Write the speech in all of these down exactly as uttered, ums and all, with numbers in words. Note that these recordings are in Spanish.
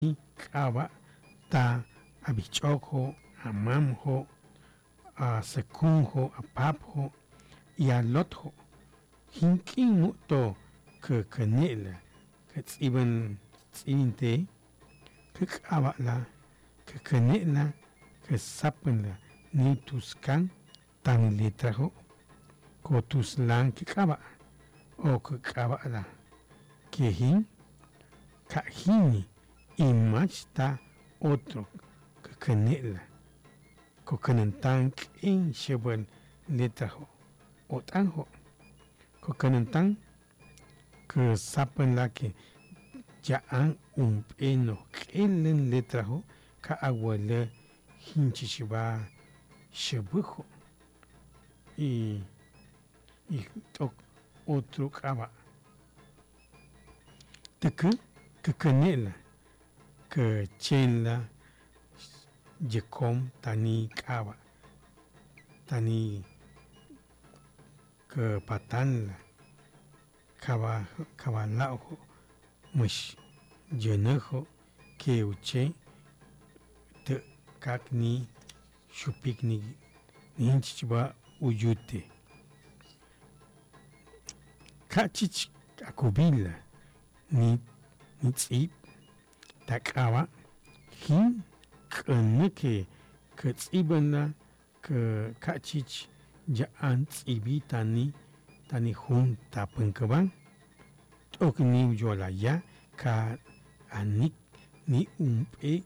k'ab'a ta ab'ich'okjo, amamjo, a säkunjo, a papjo y alotjo jink'in mu'too kä käne'laj katz'ib'äl tz'ib'intej käk'ab'alaj käkäne'laj käsapänlaj nituskan tan letrajoo' kotuslan kik'ab'a' o käk'ab'alaj kejin ka'jini y max ta otro käkäne'laj kokänäntan k'in xäb'äl letrajoo' o't'anjo' kokänäntan käsapänlaj que ya'an junp'ee nojk'elän letrajoo' ka' awälä jinchichib'aj xäb'äjoo' y y t'ok otro k'ab'a' täkä käkäne'laj kätzyenlaj yekom tanij k'ab'a' tanij käpatanlaj kaba kabala'ojoo' mäx yänäjoo' que uche' tä' kakni xupik ni jinchichib'aj uyutej ka' chich akub'ilaj ni nitz'iib' tak'ab'a' jin k'änä' que kätz'ib'änlaj kä ka' chich ya'an tz'iib'ij tanij tanij jun tapänkab'an t'okni uyoolajyaj ka' ajnik ni junp'ee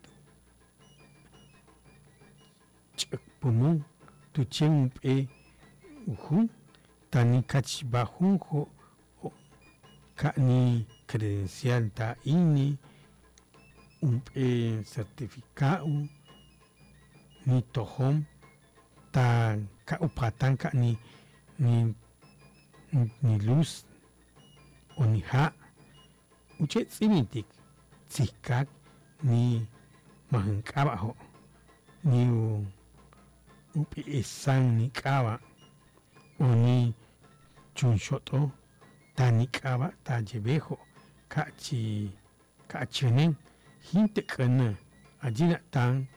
ch'äkpänun tuchen junp'ee ujun tanij kachib'aj junjo' ka'ni credencial ta' I N E junp'ee certificado ni tojom ta ka' upatan ka' ni ni ni luz o ni ja' uche' tz'iib'intik tzijkak ni majank'ab'ajoo' ni u up'i'esan ni k'ab'a' o ni chunxot'oj tan ik'ab'a' ta yeb'ejoo' ka' chi ka' chänen jintäk'änä' ayina'tan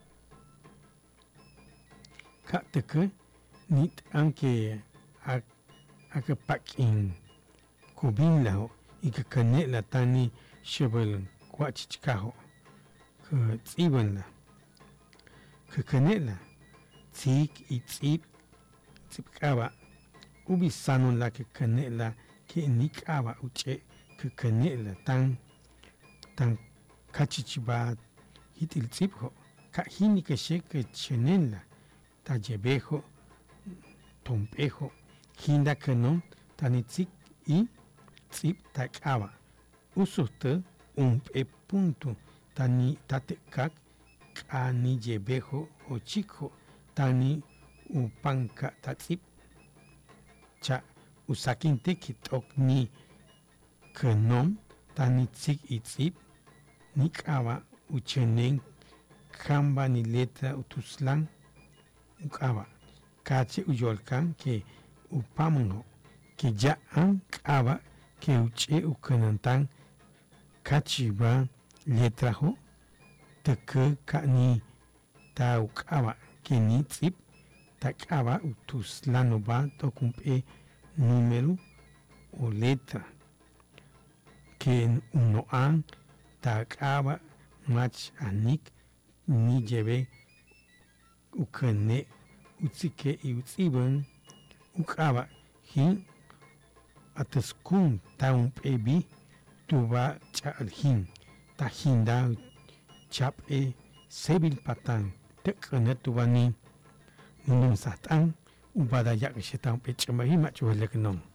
ka' täkä nit'an que ak akapak'in kub'inlajoo' y käkäne'laj tanij xäb'äl wa'chichkajoo' kätz'ib'änlaj käkäne'laj tz'iik y tz'iib' tz'iib'k'ab'a' ub'isanolaj käkäne'laj que ni k'ab'a' uche' käkäne'laj tan tan kachichib'aj jitil tz'iib'joo' ka' jini käxej kätzänelaj ta yeb'ejoo' tomp'ejoo' jinda känun tan tz'iik y tz'iib' tak'ab'a' usujtä junp'ee punto tan tatä'kak k'ani yeb'ejoo' ochikjoo' tan upanka' ta tz'iib' cha' usakintej que t'okni känun tan tz'iik y tz'iib' ni k'ab'a' uchänen ka'nb'al ni letra utuslan uk'ab'a' ka'che' uyoolkan que upamänjoo' que ya'an k'ab'a' que uche' ukänäntan kachib'aj letrajoo' täkä ka'ni ta uk'ab'a' que ni tz'iib' tak'ab'a' utuslan ub'aj t'ok junp'ee numero o letra que uno'an tak'ab'a' mach ajnik ni lleb'ej ukäne' utz'ikej y utz'iib'än uk'ab'a' jin atäskun ta junp'ee b'ij tub'aj ch'a'aljin ta jinda chab'ej sebil patan täk'änä tub'aj ni nimsajt'an ub'adaj ya' ta junp'ee ch'ämbajij ma' ch'u'ejlek non.